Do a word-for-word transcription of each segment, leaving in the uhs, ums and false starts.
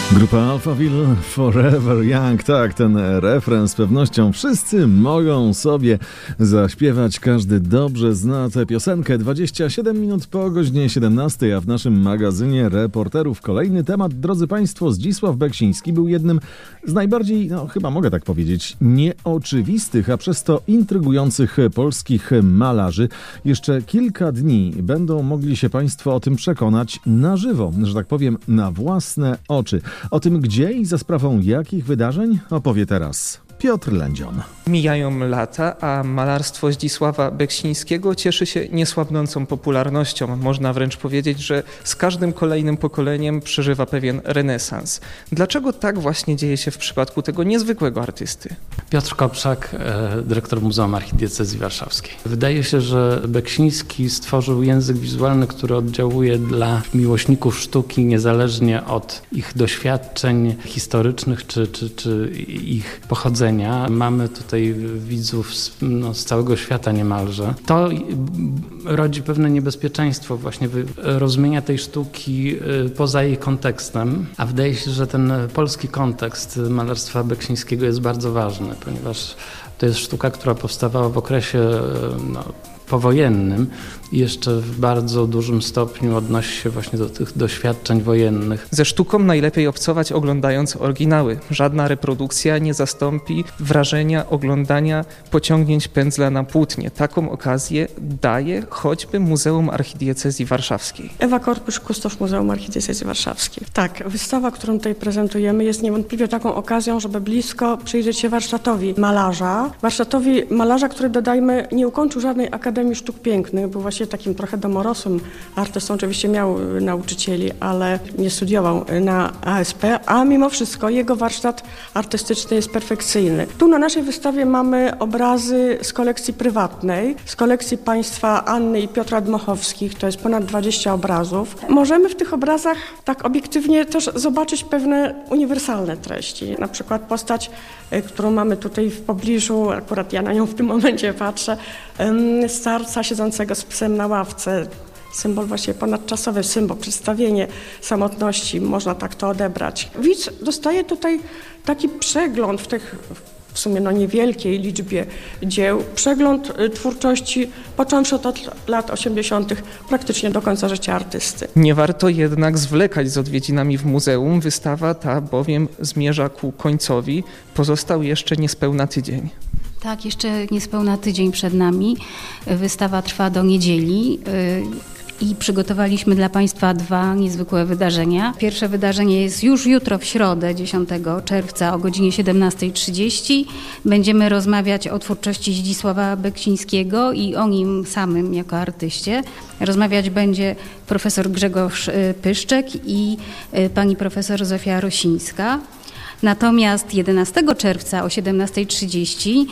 Grupa Alphaville, Forever Young. Tak, ten refren z pewnością wszyscy mogą sobie zaśpiewać. Każdy dobrze zna tę piosenkę. dwadzieścia siedem minut po godzinie siedemnastej, a w naszym magazynie reporterów kolejny temat. Drodzy Państwo, Zdzisław Beksiński był jednym z najbardziej, no chyba mogę tak powiedzieć, nieoczywistych, a przez to intrygujących polskich malarzy. Jeszcze kilka dni będą mogli się Państwo o tym przekonać na żywo, że tak powiem, na własne oczy. O tym, gdzie i za sprawą jakich wydarzeń, opowie teraz Piotr Lędzion. Mijają lata, a malarstwo Zdzisława Beksińskiego cieszy się niesłabnącą popularnością. Można wręcz powiedzieć, że z każdym kolejnym pokoleniem przeżywa pewien renesans. Dlaczego tak właśnie dzieje się w przypadku tego niezwykłego artysty? Piotr Kopczak, dyrektor Muzeum Archidiecezji Warszawskiej. Wydaje się, że Beksiński stworzył język wizualny, który oddziałuje dla miłośników sztuki niezależnie od ich doświadczeń historycznych czy, czy, czy ich pochodzenia. Mamy tutaj widzów z, no, z całego świata niemalże. To rodzi pewne niebezpieczeństwo właśnie rozumienia tej sztuki poza jej kontekstem, a wydaje się, że ten polski kontekst malarstwa Beksińskiego jest bardzo ważny, ponieważ to jest sztuka, która powstawała w okresie no, powojennym i jeszcze w bardzo dużym stopniu odnosi się właśnie do tych doświadczeń wojennych. Ze sztuką najlepiej obcować oglądając oryginały. Żadna reprodukcja nie zastąpi wrażenia oglądania pociągnięć pędzla na płótnie. Taką okazję daje choćby Muzeum Archidiecezji Warszawskiej. Ewa Korpysz, kustosz Muzeum Archidiecezji Warszawskiej. Tak, wystawa, którą tutaj prezentujemy, jest niewątpliwie taką okazją, żeby blisko przyjrzeć się warsztatowi malarza. Warsztatowi malarza, który, dodajmy, nie ukończył żadnej Akademii Sztuk Pięknych, był właśnie takim trochę domorosłym artystą, oczywiście miał nauczycieli, ale nie studiował na A S P, a mimo wszystko jego warsztat artystyczny jest perfekcyjny. Tu na naszej wystawie mamy obrazy z kolekcji prywatnej, z kolekcji państwa Anny i Piotra Dmochowskich, to jest ponad dwadzieścia obrazów. Możemy w tych obrazach tak obiektywnie też zobaczyć pewne uniwersalne treści, na przykład postać, którą mamy tutaj w pobliżu, akurat ja na nią w tym momencie patrzę, starca siedzącego z psem na ławce. Symbol właśnie ponadczasowy, symbol, przedstawienie samotności, można tak to odebrać. Widz dostaje tutaj taki przegląd w tych w sumie no niewielkiej liczbie dzieł, przegląd twórczości począwszy od lat osiemdziesiątych praktycznie do końca życia artysty. Nie warto jednak zwlekać z odwiedzinami w muzeum. Wystawa ta bowiem zmierza ku końcowi. Pozostał jeszcze niespełna tydzień. Tak, jeszcze niespełna tydzień przed nami. Wystawa trwa do niedzieli. I przygotowaliśmy dla Państwa dwa niezwykłe wydarzenia. Pierwsze wydarzenie jest już jutro w środę, dziesiątego czerwca o godzinie siedemnasta trzydzieści. Będziemy rozmawiać o twórczości Zdzisława Beksińskiego i o nim samym jako artyście. Rozmawiać będzie profesor Grzegorz Pyszczek i pani profesor Zofia Rosińska. Natomiast jedenastego czerwca o siedemnasta trzydzieści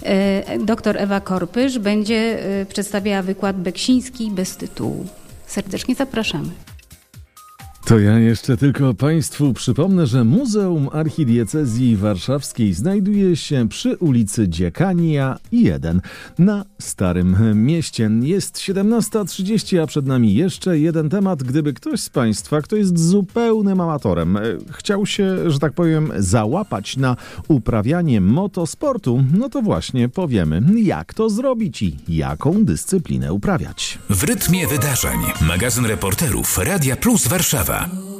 dr Ewa Korpysz będzie przedstawiała wykład Beksiński bez tytułu. Serdecznie zapraszamy. To ja jeszcze tylko Państwu przypomnę, że Muzeum Archidiecezji Warszawskiej znajduje się przy ulicy Dziekania jeden na Starym Mieście. Jest siedemnasta trzydzieści, a przed nami jeszcze jeden temat. Gdyby ktoś z Państwa, kto jest zupełnym amatorem, chciał się, że tak powiem, załapać na uprawianie motosportu, no to właśnie powiemy, jak to zrobić i jaką dyscyplinę uprawiać. W rytmie wydarzeń. Magazyn reporterów Radia Plus Warszawa.